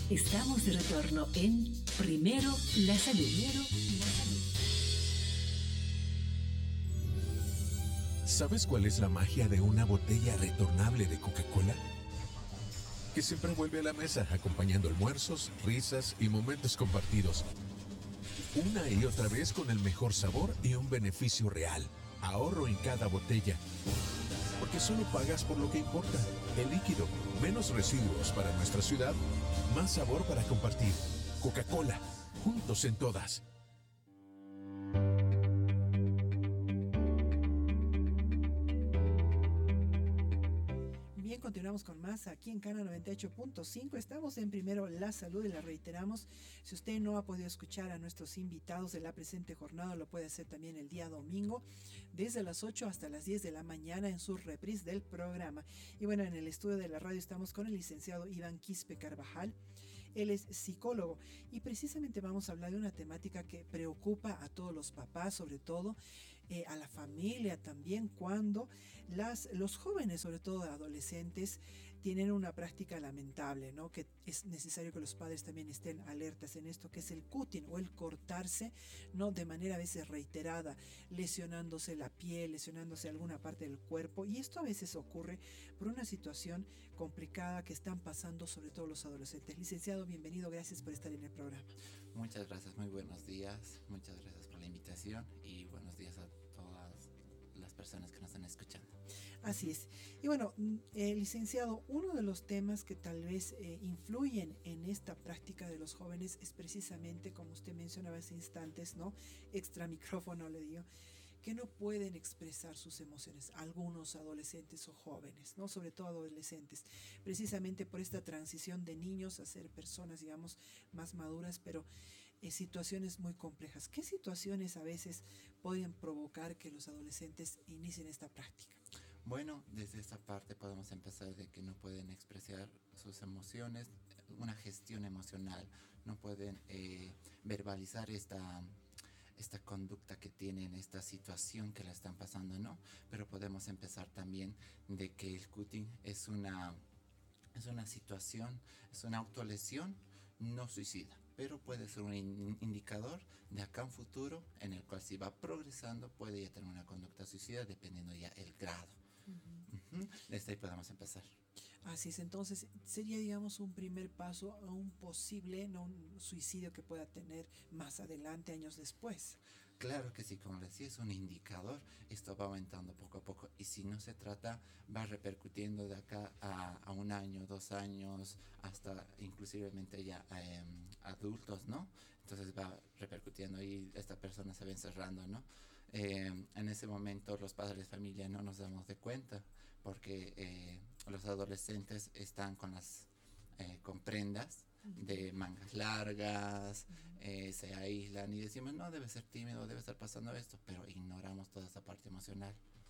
Estamos de retorno en Primero la Salud. ¿Sabes cuál es la magia de una botella retornable de Coca-Cola? Que siempre vuelve a la mesa acompañando almuerzos, risas y momentos compartidos. Una y otra vez con el mejor sabor y un beneficio real. Ahorro en cada botella. Porque solo pagas por lo que importa. El líquido, menos residuos para nuestra ciudad, más sabor para compartir. Coca-Cola, juntos en todas. Bien, continuamos con más aquí en Cana 98.5. Estamos en Primero la Salud y la reiteramos. Si usted no ha podido escuchar a nuestros invitados de la presente jornada, lo puede hacer también el día domingo, desde las 8 hasta las 10 de la mañana en su reprise del programa. Y bueno, en el estudio de la radio estamos con el licenciado Iván Quispe Carvajal. Él es psicólogo y precisamente vamos a hablar de una temática que preocupa a todos los papás, sobre todo a la familia también, cuando los jóvenes, sobre todo adolescentes, tienen una práctica lamentable, ¿no? Que es necesario que los padres también estén alertas en esto, que es el cutting o el cortarse, ¿no? De manera a veces reiterada, lesionándose la piel, lesionándose alguna parte del cuerpo, y esto a veces ocurre por una situación complicada que están pasando sobre todo los adolescentes. Licenciado, bienvenido, gracias por estar en el programa. Muchas gracias, muy buenos días, muchas gracias por la invitación y buenos días a todas las personas que nos están escuchando. Así es. Y bueno, licenciado, uno de los temas que tal vez influyen en esta práctica de los jóvenes es precisamente, como usted mencionaba hace instantes, ¿no? Extra micrófono le digo, que no pueden expresar sus emociones, algunos adolescentes o jóvenes, ¿no? Sobre todo adolescentes, precisamente por esta transición de niños a ser personas, digamos, más maduras, pero situaciones muy complejas. ¿Qué situaciones a veces pueden provocar que los adolescentes inicien esta práctica? Bueno, desde esta parte podemos empezar de que no pueden expresar sus emociones, una gestión emocional, no pueden verbalizar esta conducta que tienen, esta situación que la están pasando, ¿no? Pero podemos empezar también de que el cutting es una situación, es una autolesión no suicida, pero puede ser un indicador de acá en futuro en el cual si va progresando puede ya tener una conducta suicida dependiendo ya el grado. Desde ahí podemos empezar. Así es, entonces sería, digamos, un primer paso a un posible, no, un suicidio que pueda tener más adelante, años después. Claro que sí, como decía, es un indicador, esto va aumentando poco a poco y si no se trata va repercutiendo de acá a 1 año, 2 años, hasta inclusivemente ya adultos, ¿no? Entonces va repercutiendo y esta persona se va encerrando, ¿no? En ese momento los padres de familia no nos damos de cuenta porque los adolescentes están con prendas de mangas largas, se aíslan y decimos, no, debe ser tímido, debe estar pasando esto, pero ignoramos toda esa parte emocional.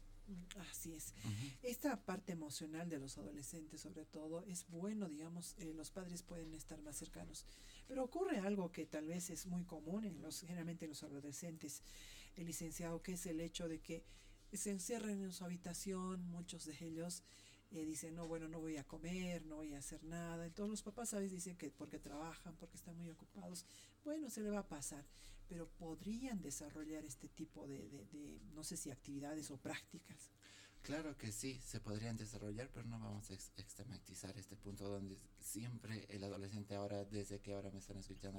Así es. Esta parte emocional de los adolescentes, sobre todo, es bueno, digamos, los padres pueden estar más cercanos. Pero ocurre algo que tal vez es muy común generalmente en los adolescentes, el licenciado, que es el hecho de que se encierran en su habitación, muchos de ellos dicen, no, bueno, no voy a comer, no voy a hacer nada. Entonces los papás a veces dicen que porque trabajan, porque están muy ocupados, bueno, se le va a pasar, pero podrían desarrollar este tipo de no sé si actividades o prácticas. Claro que sí, se podrían desarrollar, pero no vamos a extematizar este punto donde siempre el adolescente ahora, desde que ahora me están escuchando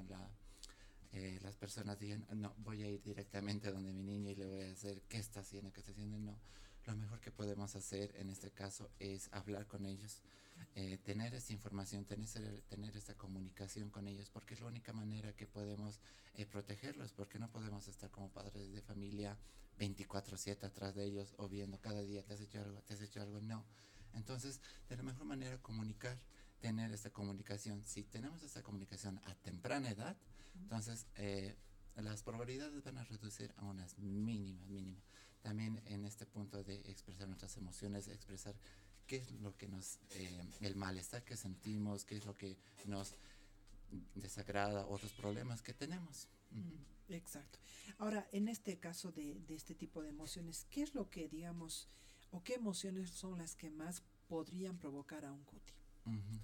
las personas digan, no, voy a ir directamente a donde mi niño y le voy a hacer qué está haciendo, no. Lo mejor que podemos hacer en este caso es hablar con ellos, tener esta información, tener esta comunicación con ellos, porque es la única manera que podemos protegerlos, porque no podemos estar como padres de familia 24/7 atrás de ellos o viendo cada día, ¿te has hecho algo? No. Entonces, de la mejor manera comunicar, tener esta comunicación. Si tenemos esta comunicación a temprana edad, entonces las probabilidades van a reducir a unas mínimas. También en este punto de expresar nuestras emociones, expresar qué es lo que el malestar que sentimos, qué es lo que nos desagrada, otros problemas que tenemos. Exacto. Ahora, en este caso de este tipo de emociones, ¿qué es lo que, digamos, o qué emociones son las que más podrían provocar a un cutting?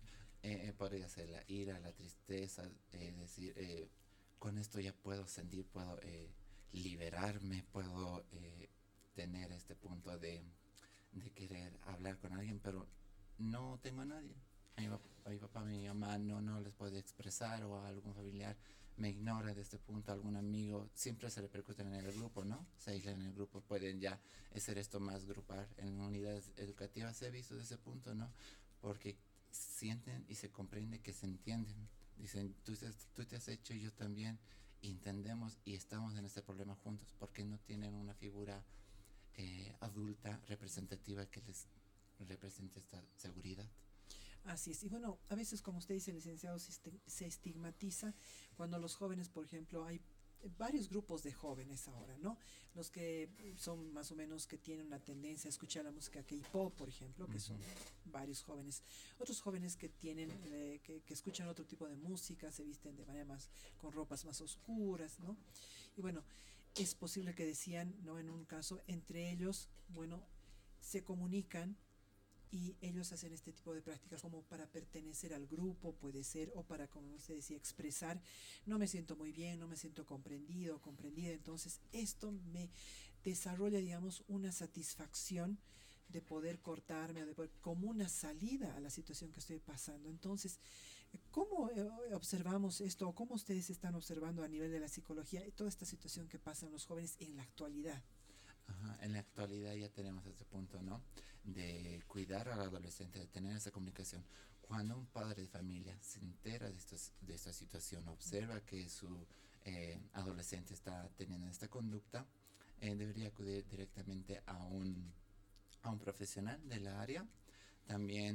Podría ser la ira, la tristeza, decir, con esto ya puedo sentir, puedo liberarme, puedo tener este punto de querer hablar con alguien, pero no tengo a nadie. A mi papá, a mi mamá no les puedo expresar, o a algún familiar me ignora de este punto, algún amigo, siempre se repercuten en el grupo, ¿no? Se aíslan en el grupo, pueden ya hacer esto más grupal. En unidades educativas se ha visto de ese punto, ¿no? Porque sienten y se comprende que se entienden. Dicen, tú te has hecho, yo también, y entendemos y estamos en este problema juntos, porque no tienen una figura adulta representativa que les represente esta seguridad. Así es. Y bueno, a veces, como usted dice, licenciado, se estigmatiza cuando los jóvenes, por ejemplo, hay varios grupos de jóvenes ahora, ¿no? Los que son más o menos que tienen una tendencia a escuchar la música K-pop, por ejemplo, que son varios jóvenes. Otros jóvenes que tienen, que escuchan otro tipo de música, se visten de manera más, con ropas más oscuras, ¿no? Y bueno, es posible que decían, ¿no? En un caso, entre ellos, bueno, se comunican y ellos hacen este tipo de prácticas como para pertenecer al grupo, puede ser, o para, como usted decía, expresar, no me siento muy bien, no me siento comprendido, comprendida, entonces esto me desarrolla, digamos, una satisfacción de poder cortarme, como una salida a la situación que estoy pasando. Entonces, ¿cómo observamos esto, o cómo ustedes están observando a nivel de la psicología toda esta situación que pasa en los jóvenes en la actualidad? Ajá, en la actualidad ya tenemos este punto, ¿no? De cuidar al adolescente, de tener esa comunicación. Cuando un padre de familia se entera de esta situación, observa que su adolescente está teniendo esta conducta, debería acudir directamente a un profesional de la área. También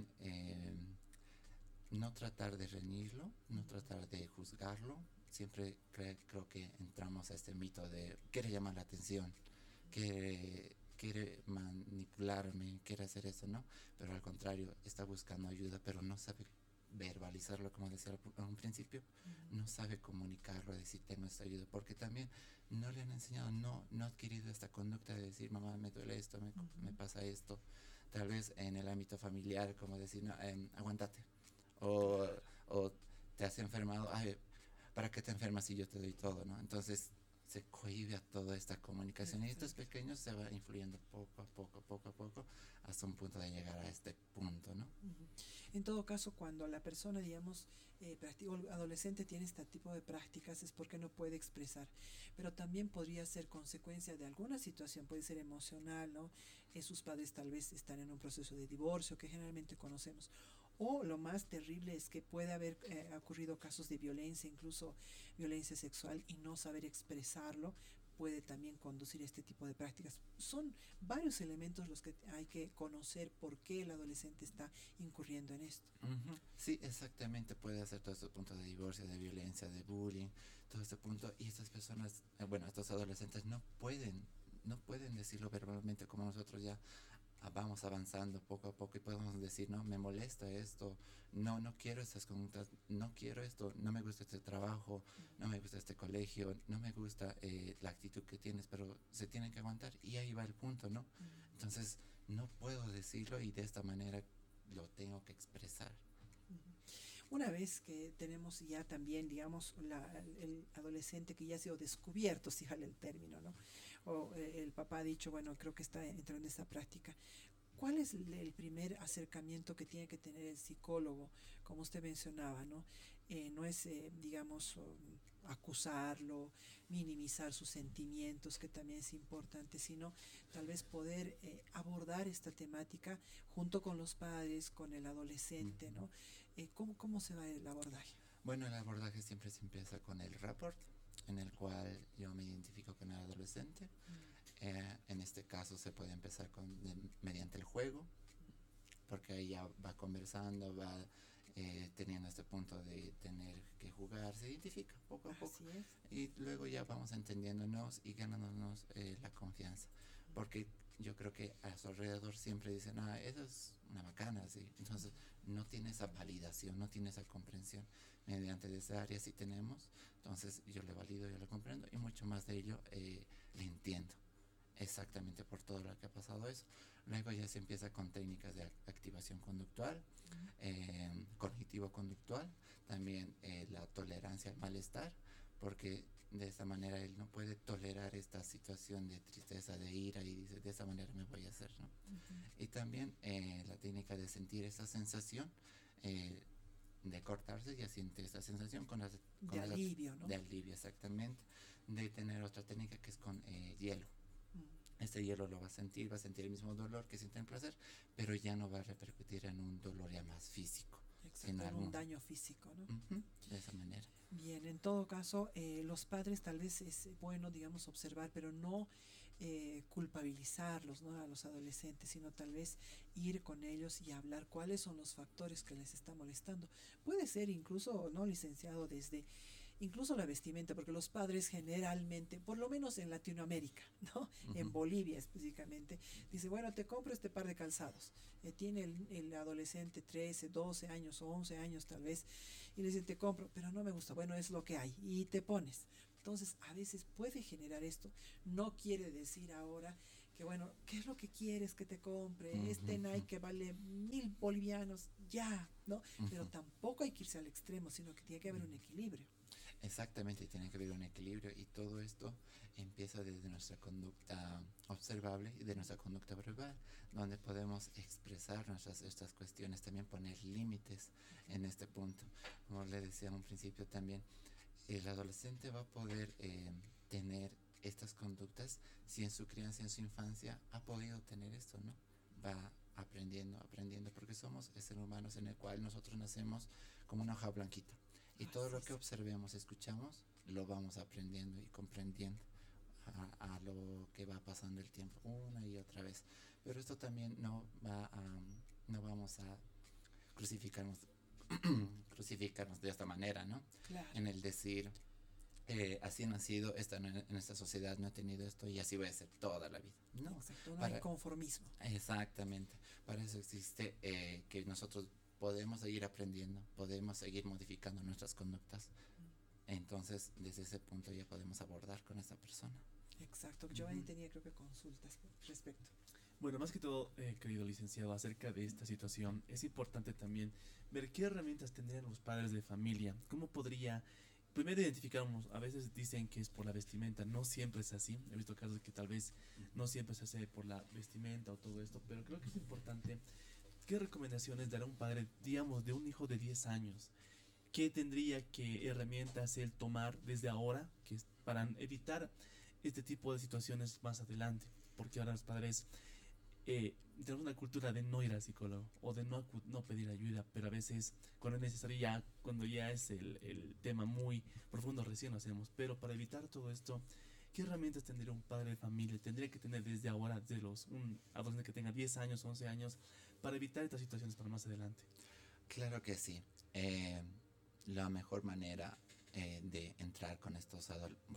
no tratar de reñirlo, no tratar de juzgarlo. Siempre creo que entramos a este mito de quiere llamar la atención, quiere manipularme, quiere hacer eso, ¿no? Pero al contrario, está buscando ayuda, pero no sabe verbalizarlo, como decía a un principio, no sabe comunicarlo, decir tengo esta ayuda, porque también no le han enseñado, no ha adquirido esta conducta de decir, mamá, me duele esto, me pasa esto. Tal vez en el ámbito familiar, como decir, no, aguántate, o, o te has enfermado, ay, ¿para qué te enfermas si yo te doy todo, no? Entonces se cohíbe a toda esta comunicación. Y estos pequeños se va influyendo poco a poco, hasta un punto de llegar a este punto, ¿no? En todo caso, cuando la persona, digamos, o el adolescente tiene este tipo de prácticas es porque no puede expresar, pero también podría ser consecuencia de alguna situación, puede ser emocional, ¿no? Sus padres tal vez están en un proceso de divorcio que generalmente conocemos. O lo más terrible es que puede haber ocurrido casos de violencia, incluso violencia sexual, y no saber expresarlo puede también conducir a este tipo de prácticas. Son varios elementos los que hay que conocer por qué el adolescente está incurriendo en esto. Sí, exactamente, puede hacer todo este punto de divorcio, de violencia, de bullying, todo este punto, y estas personas, bueno, estos adolescentes no pueden decirlo verbalmente, como nosotros ya vamos avanzando poco a poco y podemos decir, no, me molesta esto, no quiero estas conductas, no quiero esto, no me gusta este trabajo, no me gusta este colegio, no me gusta la actitud que tienes, pero se tienen que aguantar, y ahí va el punto, ¿no? Entonces no puedo decirlo, y de esta manera lo tengo que expresar. Una vez que tenemos ya también, digamos, el adolescente que ya ha sido descubierto, si vale el término, ¿no? O el papá ha dicho, bueno, creo que está entrando en esta práctica. ¿Cuál es el primer acercamiento que tiene que tener el psicólogo? Como usted mencionaba, ¿no? No es, digamos, acusarlo, minimizar sus sentimientos, que también es importante, sino tal vez poder abordar esta temática junto con los padres, con el adolescente, ¿no? ¿Cómo se va el abordaje? Bueno, el abordaje siempre se empieza con el rapport, en el cual yo me identifico con el adolescente. En este caso se puede empezar mediante el juego, porque ahí ya va conversando, va teniendo este punto de tener que jugar, se identifica poco a poco. Y luego ya vamos entendiéndonos y ganándonos la confianza, porque yo creo que a su alrededor siempre dicen, eso es una bacana, ¿sí? Entonces no tiene esa validación, no tiene esa comprensión. Mediante esa área sí tenemos, entonces yo le valido, yo le comprendo, y mucho más de ello le entiendo. exactamente por todo lo que ha pasado eso. Luego ya se empieza con técnicas de activación conductual, cognitivo-conductual, también la tolerancia al malestar, porque de esa manera él no puede tolerar esta situación de tristeza, de ira, y dice, de esa manera me voy a hacer, ¿no? Y también la técnica de sentir esa sensación, de cortarse, ya siente esa sensación de alivio, ¿no? de alivio, exactamente. De tener otra técnica que es con hielo. Este hielo lo va a sentir el mismo dolor que siente en placer, pero ya no va a repercutir en un dolor ya más físico. Exacto, en un daño físico, ¿no? De esa manera. Bien, en todo caso, los padres tal vez es bueno, digamos, observar, pero no culpabilizarlos, ¿no? A los adolescentes, sino tal vez ir con ellos y hablar cuáles son los factores que les está molestando. Puede ser incluso, ¿no, licenciado? Desde incluso la vestimenta, porque los padres generalmente, por lo menos en Latinoamérica, ¿no? En Bolivia específicamente, dice, bueno, te compro este par de calzados. Tiene el adolescente 13, 12 años o 11 años tal vez, y le dicen, te compro, pero no me gusta, bueno, es lo que hay, y te pones. Entonces, a veces puede generar esto. No quiere decir ahora que, bueno, ¿qué es lo que quieres que te compre? Este Nike que vale 1.000 bolivianos, ya, ¿no? Pero tampoco hay que irse al extremo, sino que tiene que haber un equilibrio. Exactamente, tiene que haber un equilibrio, y todo esto empieza desde nuestra conducta observable y de nuestra conducta verbal, donde podemos expresar estas cuestiones, también poner límites en este punto. Como le decía en un principio también, el adolescente va a poder tener estas conductas si en su crianza, en su infancia ha podido tener esto, ¿no? Va aprendiendo, porque somos seres humanos en el cual nosotros nacemos como una hoja blanquita. Y todo lo que observemos, escuchamos, lo vamos aprendiendo y comprendiendo a lo que va pasando el tiempo una y otra vez. Pero esto también no vamos a crucificarnos de esta manera, ¿no? Claro. En el decir, así he nacido, en esta sociedad no he tenido esto y así voy a ser toda la vida. No, exacto, no hay conformismo. Exactamente. Para eso existe que nosotros podemos seguir aprendiendo, podemos seguir modificando nuestras conductas. Entonces, desde ese punto ya podemos abordar con esa persona. Exacto. Giovanni tenía, creo que, consultas respecto. Bueno, más que todo, querido licenciado, acerca de esta situación, es importante también ver qué herramientas tendrían los padres de familia. ¿Cómo podría, primero identificamos, a veces dicen que es por la vestimenta, no siempre es así. He visto casos que tal vez no siempre se hace por la vestimenta o todo esto, pero creo que es importante. ¿Qué recomendaciones dará un padre, digamos, de un hijo de 10 años? ¿Qué tendría que herramientas él tomar desde ahora para evitar este tipo de situaciones más adelante? Porque ahora los padres tenemos una cultura de no ir al psicólogo o de no pedir ayuda, pero a veces cuando es necesario, cuando ya es el tema muy profundo, recién lo hacemos. Pero para evitar todo esto, ¿qué herramientas tendría un padre de familia? Tendría que tener desde ahora, un adolescente que tenga 10 años, 11 años, para evitar estas situaciones para más adelante. Claro que sí. La mejor manera de entrar con estos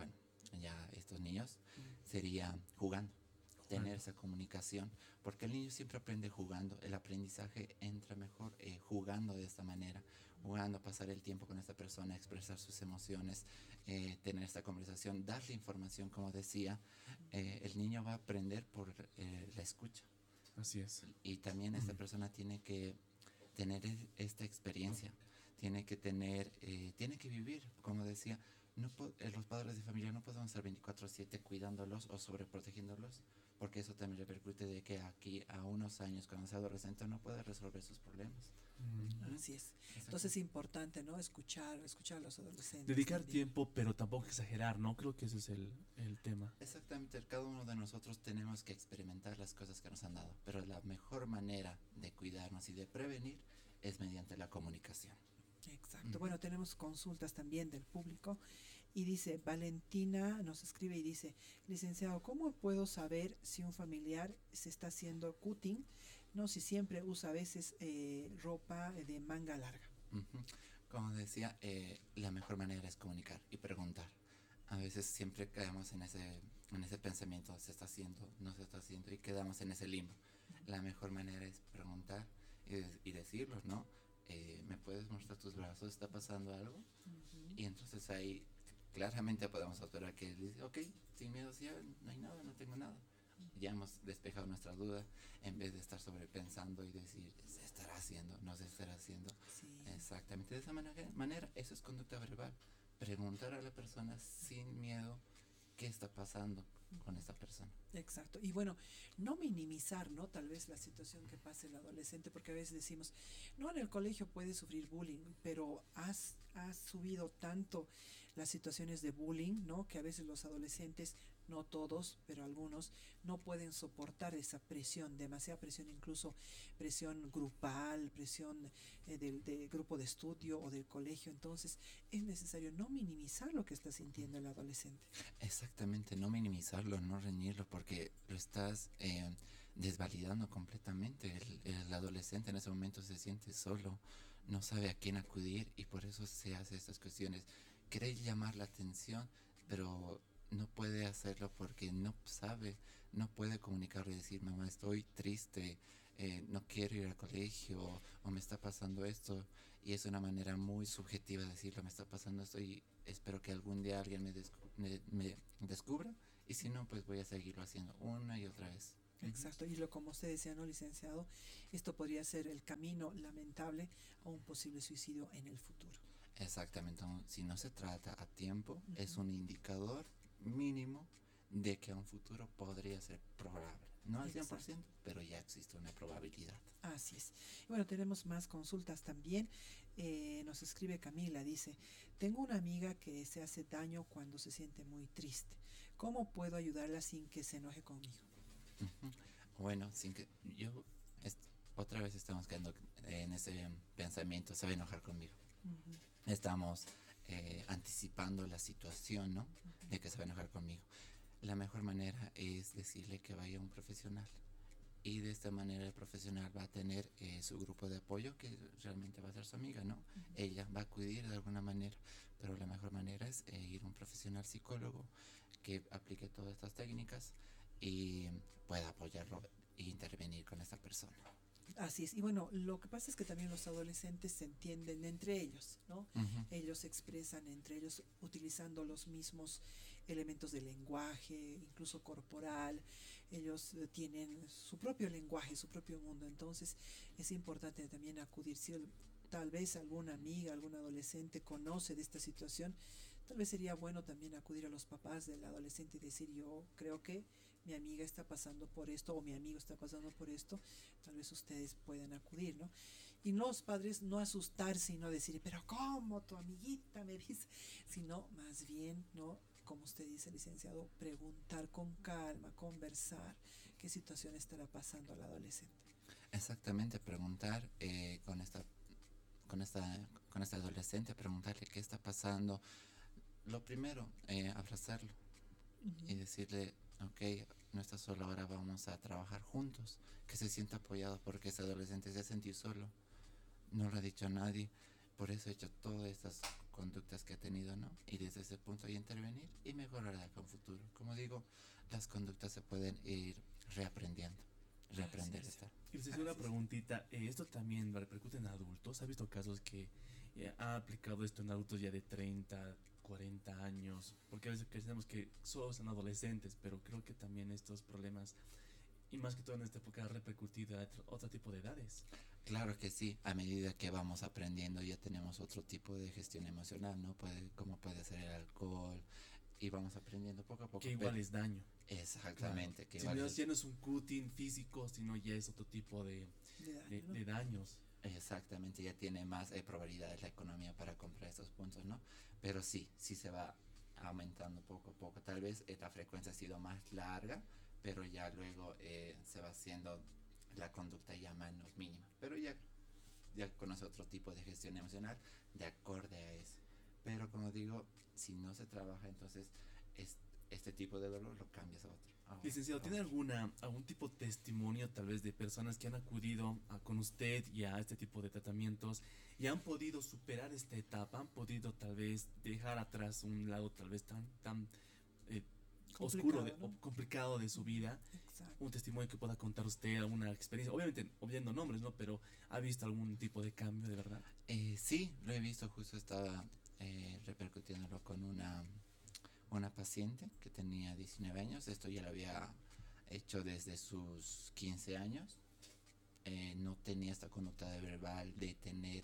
estos niños sería jugando, tener esa comunicación, porque el niño siempre aprende jugando. El aprendizaje entra mejor jugando de esta manera, jugando, pasar el tiempo con esta persona, expresar sus emociones, tener esta conversación, darle información, como decía. El niño va a aprender por la escucha. Así es. Y también esta persona tiene que tener esta experiencia, tiene que vivir, como decía. Los padres de familia no podemos estar 24/7 cuidándolos o sobreprotegiéndolos, porque eso también repercute de que aquí a unos años, cuando sea adolescente, no puede resolver sus problemas. Así es. Entonces es importante, ¿no? Escuchar a los adolescentes. Dedicar también tiempo, pero tampoco exagerar, ¿no? Creo que ese es el tema. Exactamente, cada uno de nosotros tenemos que experimentar las cosas que nos han dado, pero la mejor manera de cuidarnos y de prevenir es mediante la comunicación. Exacto. Bueno, tenemos consultas también del público y dice, Valentina nos escribe y dice, licenciado, ¿cómo puedo saber si un familiar se está haciendo cutting? No, si siempre usa a veces ropa de manga larga. Como decía, la mejor manera es comunicar y preguntar. A veces siempre caemos en ese pensamiento, se está haciendo, no se está haciendo, y quedamos en ese limbo. La mejor manera es preguntar y decirlo, ¿no? ¿Me puedes mostrar tus brazos? ¿Está pasando algo? Y entonces ahí claramente podemos observar que él dice, ok, sin miedo, sí, no hay nada, no tengo nada. Ya hemos despejado nuestra duda en vez de estar sobrepensando y decir, ¿se estará haciendo? ¿No se estará haciendo? Sí. Exactamente de esa manera, eso es conducta verbal. Preguntar a la persona sin miedo qué está pasando con esta persona. Exacto. Y bueno, no minimizar, ¿no? Tal vez la situación que pasa el adolescente, porque a veces decimos, no, en el colegio puede sufrir bullying, pero has subido tanto las situaciones de bullying, ¿no? Que a veces los adolescentes, no todos, pero algunos, no pueden soportar esa presión, demasiada presión, incluso presión grupal, presión del grupo de estudio o del colegio. Entonces, es necesario no minimizar lo que está sintiendo el adolescente. Exactamente, no minimizarlo, no reñirlo, porque lo estás desvalidando completamente. El adolescente en ese momento se siente solo, no sabe a quién acudir y por eso se hace estas cuestiones. Quiere llamar la atención, pero no puede hacerlo porque no sabe, no puede comunicarle y decir, mamá, estoy triste, no quiero ir al colegio o me está pasando esto. Y es una manera muy subjetiva de decirlo, me está pasando esto y espero que algún día alguien me descubra y si no, pues voy a seguirlo haciendo una y otra vez. Exacto, y lo como usted decía, ¿no, licenciado? Esto podría ser el camino lamentable a un posible suicidio en el futuro. Exactamente, si no se trata a tiempo, es un indicador mínimo de que a un futuro podría ser probable. No al 100%, pero ya existe una probabilidad. Así es. Bueno, tenemos más consultas también. Nos escribe Camila, dice, tengo una amiga que se hace daño cuando se siente muy triste. ¿Cómo puedo ayudarla sin que se enoje conmigo? Bueno, sin que yo otra vez estamos quedando en ese pensamiento, se va a enojar conmigo. Estamos anticipando la situación, ¿no? De que se va a enojar conmigo. La mejor manera es decirle que vaya a un profesional. Y de esta manera el profesional va a tener su grupo de apoyo que realmente va a ser su amiga, ¿no? Ella va a acudir de alguna manera, pero la mejor manera es ir a un profesional psicólogo que aplique todas estas técnicas y pueda apoyarlo e intervenir con esta persona. Así es. Y bueno, lo que pasa es que también los adolescentes se entienden entre ellos, ¿no? Ellos se expresan entre ellos utilizando los mismos elementos de lenguaje, incluso corporal. Ellos tienen su propio lenguaje, su propio mundo. Entonces, es importante también acudir. Si tal vez alguna amiga, algún adolescente conoce de esta situación, tal vez sería bueno también acudir a los papás del adolescente y decir, yo creo que mi amiga está pasando por esto o mi amigo está pasando por esto, tal vez ustedes puedan acudir, ¿no? Y los padres no asustarse y no decir, pero ¿cómo tu amiguita me dice? Sino más bien, ¿no? Como usted dice, licenciado, preguntar con calma, conversar qué situación estará pasando al adolescente. Exactamente, preguntar con esta adolescente, preguntarle qué está pasando. Lo primero, abrazarlo y decirle, ok, no estás solo, ahora vamos a trabajar juntos, que se sienta apoyado porque ese adolescente se ha sentido solo, no lo ha dicho a nadie, por eso ha hecho todas estas conductas que ha tenido, ¿no? Y desde ese punto hay intervenir y mejorar con futuro. Como digo, las conductas se pueden ir reaprendiendo, reaprender esta. Y les una preguntita, ¿esto también repercute en adultos? ¿Ha visto casos que ha aplicado esto en adultos ya de 30, 40 años? Porque a veces pensamos que solo son adolescentes, pero creo que también estos problemas, y más que todo en esta época, ha repercutido a otro tipo de edades. Claro que sí, a medida que vamos aprendiendo ya tenemos otro tipo de gestión emocional, ¿no? Como puede ser el alcohol, y vamos aprendiendo poco a poco. Que igual es daño. Exactamente. Claro. Ya no es un cutting físico, sino ya es otro tipo de daños. Exactamente, ya tiene más probabilidades la economía para comprar estos puntos, ¿no? Pero sí se va aumentando poco a poco. Tal vez la frecuencia ha sido más larga, pero ya luego se va haciendo la conducta ya menos mínima. Pero ya conoce otro tipo de gestión emocional de acorde a eso. Pero como digo, si no se trabaja, entonces este tipo de dolor lo cambias a otro. Licenciado, ¿tiene algún tipo de testimonio tal vez de personas que han acudido con usted y a este tipo de tratamientos y han podido superar esta etapa, han podido tal vez dejar atrás un lado tal vez tan oscuro, ¿no? Complicado de su vida? Exacto. Un testimonio que pueda contar usted, alguna experiencia, obviamente olvidando nombres, ¿no? Pero ¿ha visto algún tipo de cambio de verdad? Sí, lo he visto, justo estaba repercutiéndolo con una paciente que tenía 19 años. Esto ya lo había hecho desde sus 15 años. No tenía esta conducta de verbal de tener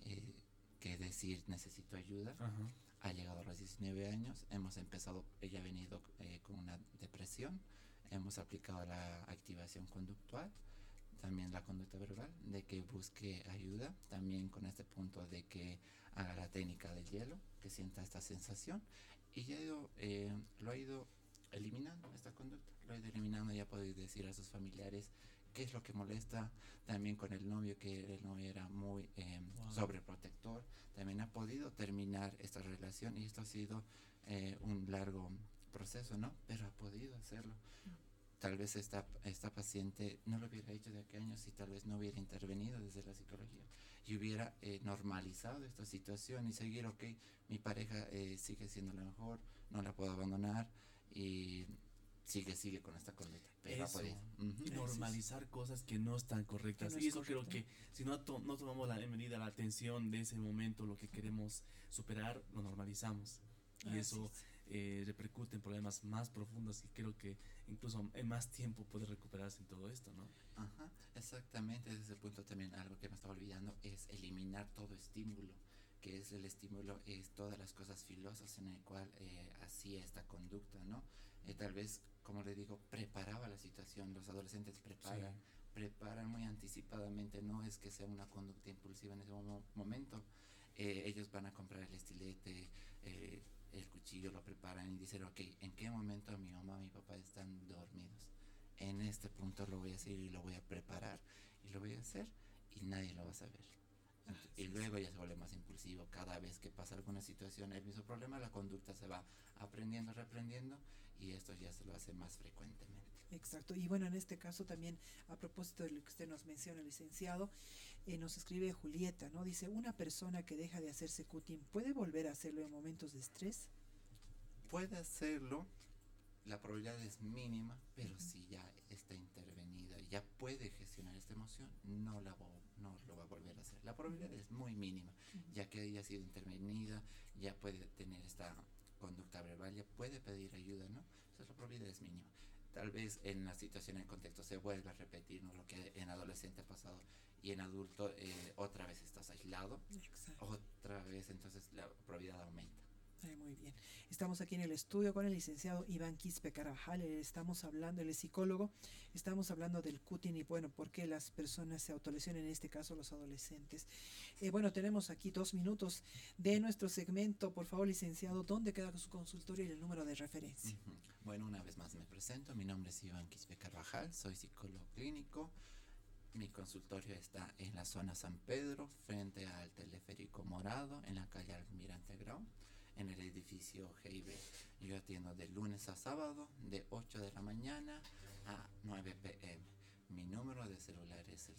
que decir necesito ayuda. Ajá. Ha llegado a los 19 años, hemos empezado, ella ha venido con una depresión, hemos aplicado la activación conductual, también la conducta verbal, de que busque ayuda, también con este punto de que haga la técnica del hielo, que sienta esta sensación, y ya lo ha ido eliminando esta conducta, lo ha ido eliminando, ya puede decir a sus familiares qué es lo que molesta, también con el novio, que el novio era muy Wow. sobreprotector, también ha podido terminar esta relación y esto ha sido un largo proceso, ¿no? Pero ha podido hacerlo. Tal vez esta paciente no lo hubiera hecho de aquel año si tal vez no hubiera intervenido desde la psicología y hubiera normalizado esta situación y seguir, ok, mi pareja sigue siendo la mejor, no la puedo abandonar y sigue con esta conducta. Pero ha Eso. podido. Ujú. Normalizar cosas que no están correctas. Que no Y es eso creo correcto. que si no tomamos la medida, la atención de ese momento, lo que queremos superar, lo normalizamos. Y Así eso es. repercute en problemas más profundos y creo que incluso en más tiempo puede recuperarse en todo esto, ¿no? Ajá, exactamente, desde ese punto también algo que me estaba olvidando es eliminar todo estímulo, que es el estímulo, es todas las cosas filosas en el cual hacía esta conducta, ¿no? Tal vez, como le digo, preparaba la situación, los adolescentes preparan muy anticipadamente, no es que sea una conducta impulsiva en ese momento, ellos van a comprar el estilete, el cuchillo, lo preparan y dicen, ok, ¿en qué momento mi mamá y mi papá están dormidos? En este punto lo voy a hacer y lo voy a preparar y lo voy a hacer y nadie lo va a saber. Y luego ya se vuelve más impulsivo. Cada vez que pasa alguna situación, el mismo problema, la conducta se va aprendiendo, reaprendiendo y esto ya se lo hace más frecuentemente. Exacto. Y bueno, en este caso también, a propósito de lo que usted nos menciona, licenciado, nos escribe Julieta, ¿no? Dice, ¿una persona que deja de hacerse cutting puede volver a hacerlo en momentos de estrés? Puede hacerlo, la probabilidad es mínima, pero si ya está intervenida, ya puede gestionar esta emoción, no lo va a volver a hacer. La probabilidad es muy mínima, ya que haya sido intervenida, ya puede tener esta conducta verbal, ya puede pedir ayuda, ¿no? Entonces la probabilidad es mínima. Tal vez en la situación, en el contexto, se vuelva a repetir, ¿no? Lo que en adolescente ha pasado y en adulto otra vez estás aislado, Exacto. otra vez, entonces la probabilidad aumenta. Muy bien. Estamos aquí en el estudio con el licenciado Iván Quispe Carvajal. Estamos hablando, él es psicólogo, estamos hablando del cutting y bueno, por qué las personas se autolesionan, en este caso los adolescentes. Bueno, tenemos aquí 2 minutos de nuestro segmento. Por favor, licenciado, ¿dónde queda su consultorio y el número de referencia? Bueno, una vez más me presento, mi nombre es Iván Quispe Carvajal, soy psicólogo clínico. Mi consultorio está en la zona San Pedro, frente al teleférico morado, en la calle Almirante Grau, en el edificio GIB. Yo atiendo de lunes a sábado, de 8 de la mañana a 9 p.m. Mi número de celular es el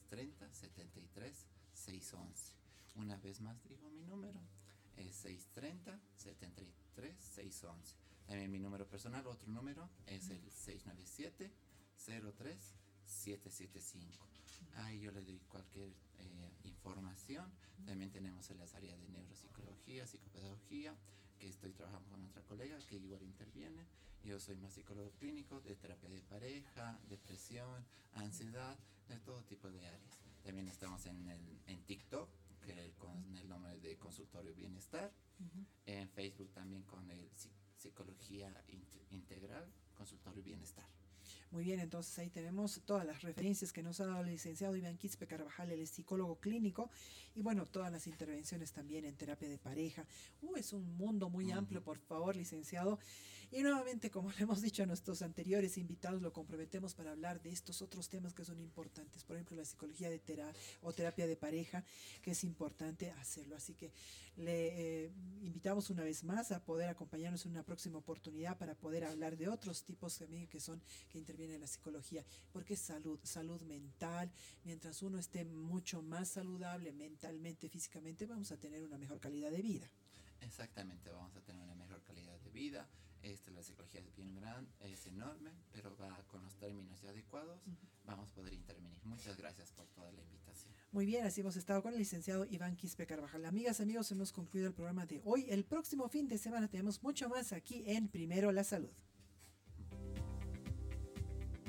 630-73-611. Una vez más digo mi número, es 630-73-611. También mi número personal, otro número, es el 697-03-775. Ahí yo le doy cualquier información. También tenemos en las áreas de neuropsicología, psicopedagogía, que estoy trabajando con otra colega que igual interviene. Yo soy más psicólogo clínico de terapia de pareja, depresión, ansiedad, de todo tipo de áreas. También estamos en TikTok, con el nombre de Consultorio Bienestar. En Facebook también con el Psicología Integral, Consultorio Bienestar. Muy bien, entonces ahí tenemos todas las referencias que nos ha dado el licenciado Iván Quispe Carvajal, él es psicólogo clínico, y bueno, todas las intervenciones también en terapia de pareja. Es un mundo muy amplio, por favor, licenciado. Y nuevamente, como le hemos dicho a nuestros anteriores invitados, lo comprometemos para hablar de estos otros temas que son importantes, por ejemplo, la psicología de terapia de pareja, que es importante hacerlo. Así que le invitamos una vez más a poder acompañarnos en una próxima oportunidad para poder hablar de otros tipos también que intervienen en la psicología, porque es salud mental. Mientras uno esté mucho más saludable mentalmente, físicamente, vamos a tener una mejor calidad de vida. Exactamente, vamos a tener una mejor calidad de vida. La psicología es bien grande, es enorme, pero va con los términos adecuados, vamos a poder intervenir. Muchas gracias por toda la invitación. Muy bien, así hemos estado con el licenciado Iván Quispe Carvajal. Amigas, amigos, hemos concluido el programa de hoy. El próximo fin de semana tenemos mucho más aquí en Primero la Salud.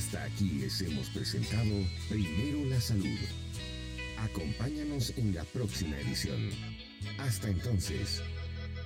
Hasta aquí les hemos presentado Primero la Salud. Acompáñanos en la próxima edición. Hasta entonces.